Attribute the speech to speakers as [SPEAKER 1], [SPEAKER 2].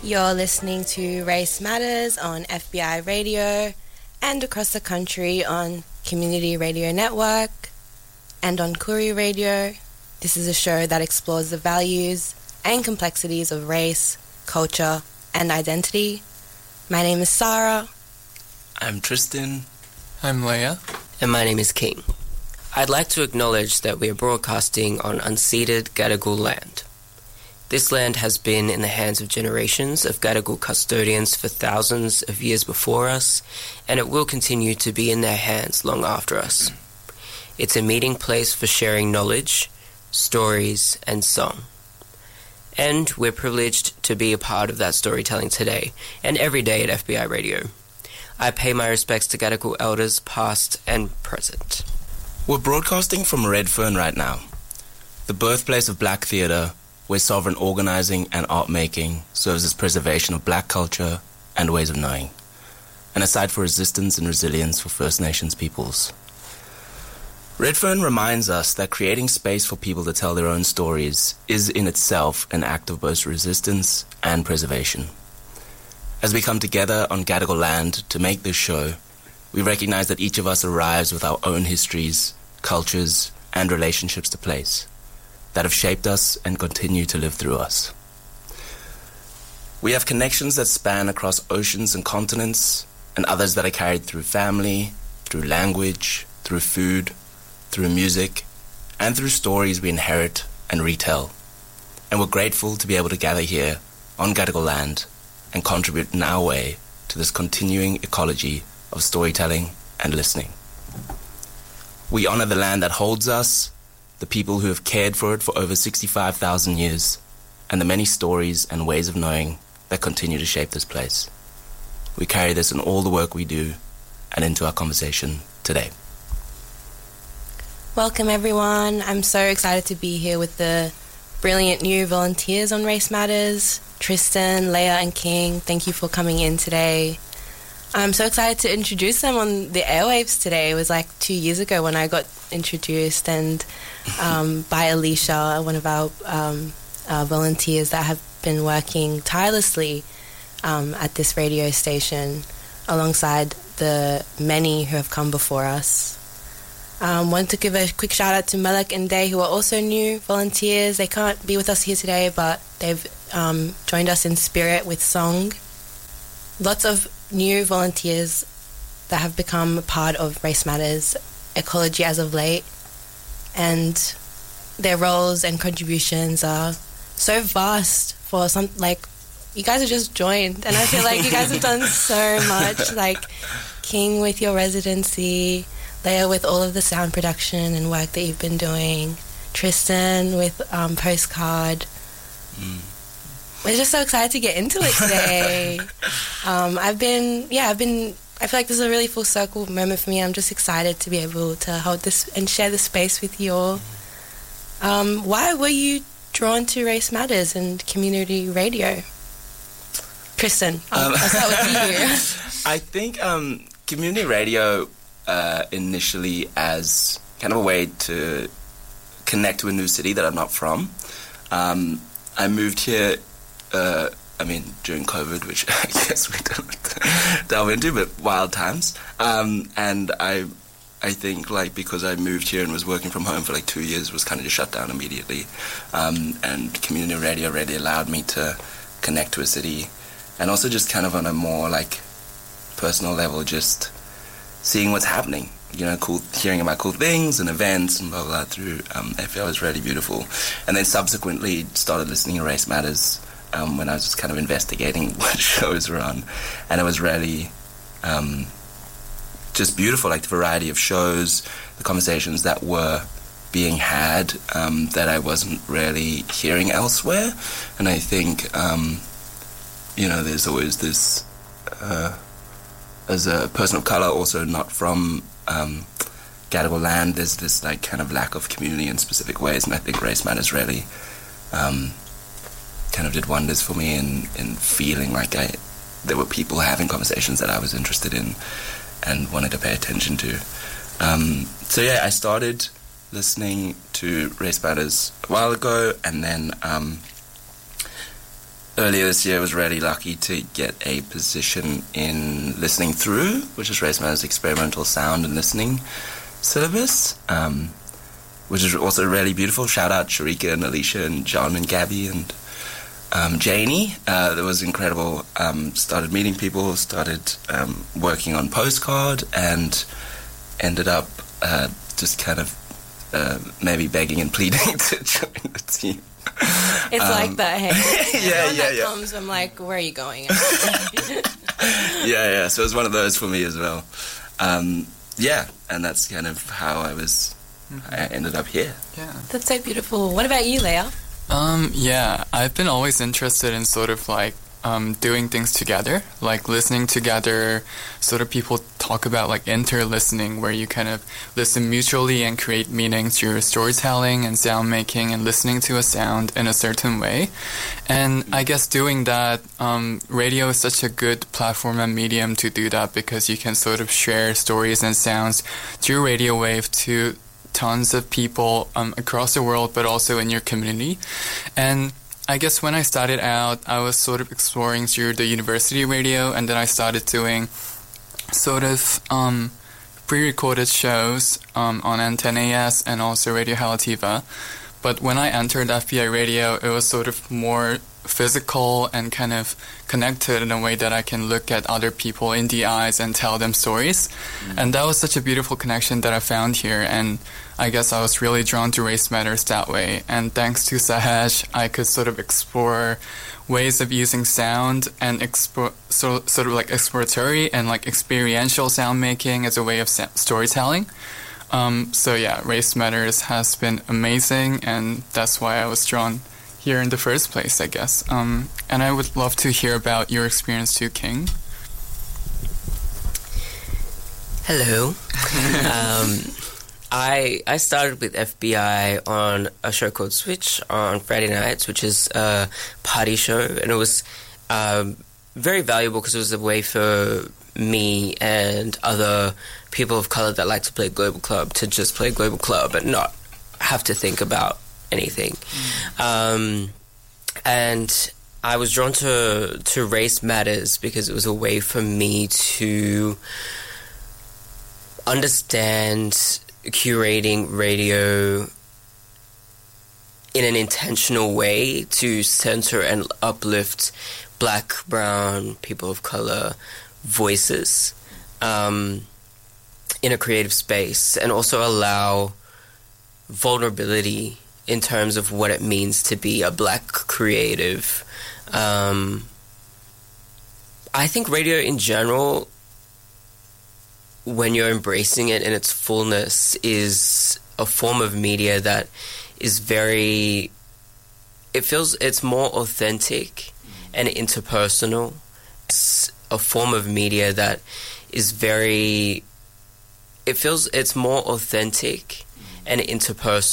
[SPEAKER 1] You're listening to Race Matters on FBI Radio and across the country on Community Radio Network and on Koori Radio. This is a show that explores the values and complexities of race, culture, and identity. My name is Sarah.
[SPEAKER 2] I'm Tristan.
[SPEAKER 3] I'm Leia.
[SPEAKER 4] And my name is King. I'd like to acknowledge that we are broadcasting on unceded Gadigal land. This land has been in the hands of generations of Gadigal custodians for thousands of years before us, and it will continue to be in their hands long after us. It's a meeting place for sharing knowledge, stories, and song. And we're privileged to be a part of that storytelling today and every day at FBI Radio. I pay my respects to Gadigal elders past and present.
[SPEAKER 2] We're broadcasting from Redfern right now, the birthplace of black theatre, where sovereign organising and art-making serves as preservation of black culture and ways of knowing, and a site for resistance and resilience for First Nations peoples. Redfern reminds us that creating space for people to tell their own stories is in itself an act of both resistance and preservation. As we come together on Gadigal land to make this show, we recognise that each of us arrives with our own histories, cultures, and relationships to place that have shaped us and continue to live through us. We have connections that span across oceans and continents, and others that are carried through family, through language, through food, through music, and through stories we inherit and retell. And we're grateful to be able to gather here on Gadigal land and contribute in our way to this continuing ecology of storytelling and listening. We honour the land that holds us, the people who have cared for it for over 65,000 years, and the many stories and ways of knowing that continue to shape this place. We carry this in all the work we do and into our conversation today.
[SPEAKER 1] Welcome everyone. I'm so excited to be here with the brilliant new volunteers on Race Matters. Tristan, Leia and King, thank you for coming in today. I'm so excited to introduce them on the airwaves today. It was like 2 years ago when I got introduced and by Alicia, one of our volunteers that have been working tirelessly at this radio station alongside the many who have come before us. Wanted to give a quick shout out to Malak and Day, who are also new volunteers. They can't be with us here today, but they've joined us in spirit with song. Lots of new volunteers that have become a part of Race Matters ecology as of late, and their roles and contributions are so vast for some, like, you guys have just joined, and I feel like you guys have done so much, like King with your residency, Leia with all of the sound production and work that you've been doing, Tristan with Postcard. We're just so excited to get into it today. I feel like this is a really full circle moment for me. I'm just excited to be able to hold this and share this space with you all. Why were you drawn to Race Matters and community radio? Tristan, I'll start with you.
[SPEAKER 2] I think community radio initially as kind of a way to connect to a new city that I'm not from. I moved here during COVID, which I guess we don't delve into, but wild times. And I think, like, because I moved here and was working from home for like 2 years, was kind of just shut down immediately. And community radio really allowed me to connect to a city, and also just kind of on a more like personal level, just seeing what's happening. You know, hearing about cool things and events and blah, blah, blah through FPL was really beautiful. And then subsequently started listening to Race Matters when I was just kind of investigating what shows were on. And it was really just beautiful, like the variety of shows, the conversations that were being had that I wasn't really hearing elsewhere. And I think, there's always this, as a person of colour, also not from Gadigal land, there's this like kind of lack of community in specific ways, and I think Race Matters really kind of did wonders for me in feeling like there were people having conversations that I was interested in and wanted to pay attention to. I started listening to Race Matters a while ago, and then earlier this year, I was really lucky to get a position in Listening Through, which is Race Matters experimental sound and listening syllabus, which is also really beautiful. Shout out Sharika and Alicia and John and Gabby and Janie. That was incredible. Started meeting people, started working on Postcard, and ended up just kind of maybe begging and pleading to join the team.
[SPEAKER 1] It's like that, hey?
[SPEAKER 2] Yeah.
[SPEAKER 1] That comes, I'm like, where are you going?
[SPEAKER 2] Yeah. So it was one of those for me as well. And that's kind of how I ended up here.
[SPEAKER 3] Yeah.
[SPEAKER 1] That's so beautiful. What about you, Leah?
[SPEAKER 3] I've been always interested in sort of like doing things together, like listening together. Sort of people talk about like inter-listening, where you kind of listen mutually and create meaning through storytelling and sound making and listening to a sound in a certain way. And I guess doing that, radio is such a good platform and medium to do that, because you can sort of share stories and sounds through radio wave to tons of people across the world, but also in your community. And I guess when I started out, I was sort of exploring through the university radio, and then I started doing sort of pre-recorded shows on N10AS and also Radio Halativa. But when I entered FBI radio, it was sort of more physical and kind of connected in a way that I can look at other people in the eyes and tell them stories. And that was such a beautiful connection that I found here, and I guess I was really drawn to Race Matters that way. And thanks to Sahaj, I could sort of explore ways of using sound and sort of like exploratory and like experiential sound making as a way of storytelling. Race Matters has been amazing, and that's why I was drawn here in the first place, I guess. And I would love to hear about your experience too, King.
[SPEAKER 4] Hello. I started with FBI on a show called Switch on Friday nights, which is a party show, and it was very valuable because it was a way for me and other people of color that like to play Global Club to just play Global Club and not have to think about anything. And I was drawn to Race Matters because it was a way for me to understand curating radio in an intentional way to center and uplift Black, brown, people of color voices in a creative space, and also allow vulnerability in terms of what it means to be a Black creative. I think radio in general, when you're embracing it in its fullness, is a form of media that is it's more authentic and interpersonal. It's a form of media that is it's more authentic and interpersonal.